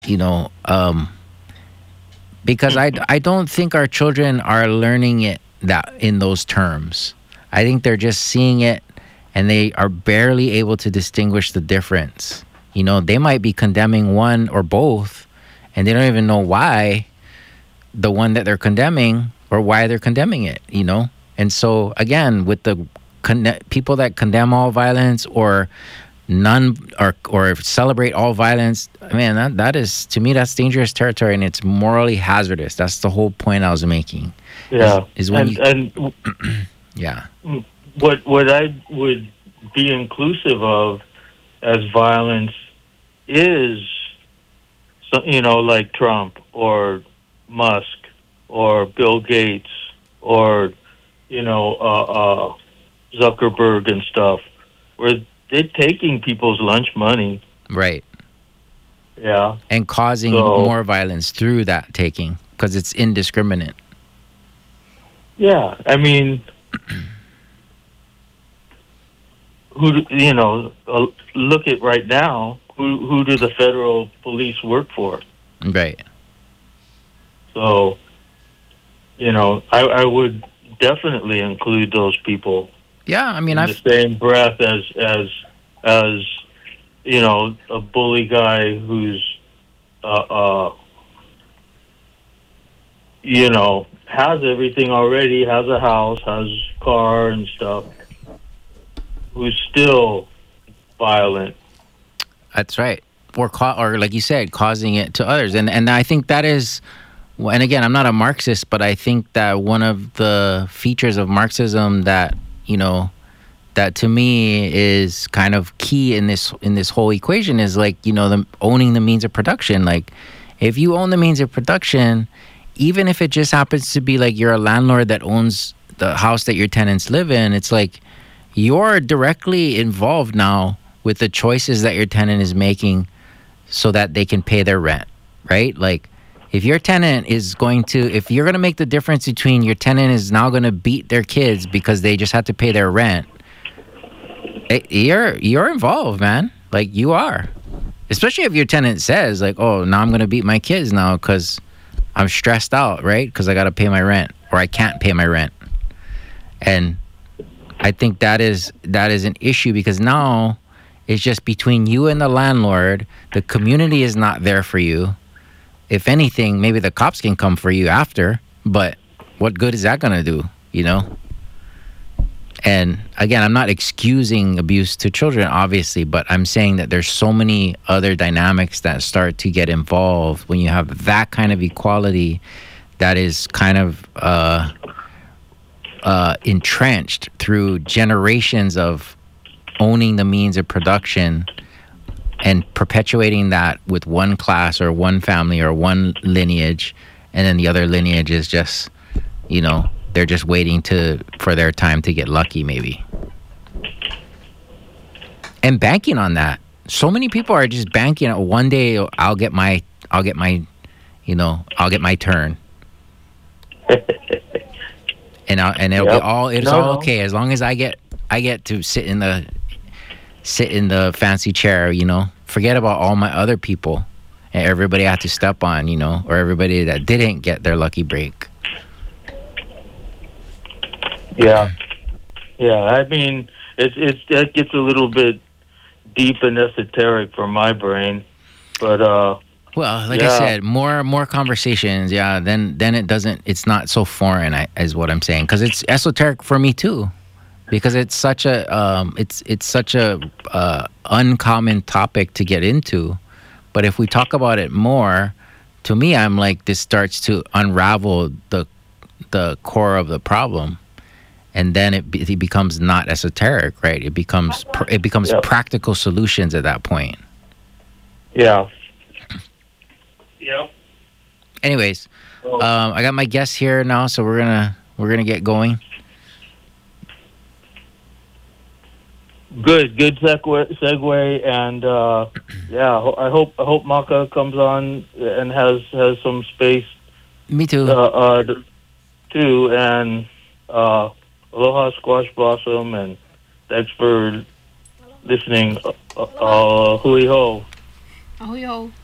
you know, because I don't think our children are learning it that in those terms. I think they're just seeing it and they are barely able to distinguish the difference. You know, they might be condemning one or both and they don't even know why the one that they're condemning or why they're condemning it, you know? And so again, with the people that condemn all violence or none or celebrate all violence, man, that is, to me, that's dangerous territory and it's morally hazardous. That's the whole point I was making. Yeah. Is when and yeah. What I would be inclusive of as violence is, like Trump or Musk or Bill Gates or Zuckerberg and stuff, where they're taking people's lunch money. Right. Yeah. And causing more violence through that taking because it's indiscriminate. Yeah. I mean, look at right now, who do the federal police work for? Right. So, I would definitely include those people. Yeah, I mean, in the same breath as a bully guy who's has everything already, has a house, has a car and stuff, who's still violent. That's right. Or like you said, causing it to others. And I think that is, and again, I'm not a Marxist, but I think that one of the features of Marxism that, that to me is kind of key in this whole equation is like, the owning the means of production. Like, if you own the means of production, even if it just happens to be like you're a landlord that owns the house that your tenants live in, it's like you're directly involved now with the choices that your tenant is making so that they can pay their rent, right? Like, if your tenant is if you're going to make the difference between your tenant is now going to beat their kids because they just have to pay their rent, you're involved, man. Like, you are. Especially if your tenant says, like, oh, now I'm going to beat my kids now because I'm stressed out, right? Because I got to pay my rent or I can't pay my rent. And I think that is an issue because now it's just between you and the landlord. The community is not there for you. If anything, maybe the cops can come for you after, but what good is that going to do, And again, I'm not excusing abuse to children, obviously, but I'm saying that there's so many other dynamics that start to get involved when you have that kind of equality that is kind of entrenched through generations of owning the means of production and perpetuating that with one class or one family or one lineage, and then the other lineage is just, they're just waiting for their time to get lucky, maybe. And banking on that. So many people are just banking on one day I'll get my turn. and it'll be all okay as long as I get to sit in the fancy chair, Forget about all my other people and everybody I have to step on, or everybody that didn't get their lucky break. Yeah. I mean, that gets a little bit deep and esoteric for my brain, but well, like I said, more conversations. Yeah, then it's not so foreign, is what I'm saying, because it's esoteric for me too, because it's such a uncommon topic to get into. But if we talk about it more, to me, I'm like, this starts to unravel the core of the problem. And then it becomes not esoteric, right? It becomes practical solutions at that point. Yeah. Yep. Anyways, I got my guests here now, so we're gonna get going. Good segue, and I hope Maka comes on and has some space. Me too. Too, and aloha Squash Blossom, and thanks for listening. Hui ho. Ahoy ho.